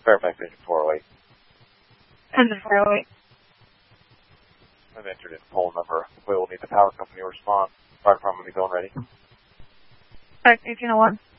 Fairfax engine 408. Engine 408. I've entered in poll number. We will need the power company to respond. Fire department will be going ready. Alright, 1801.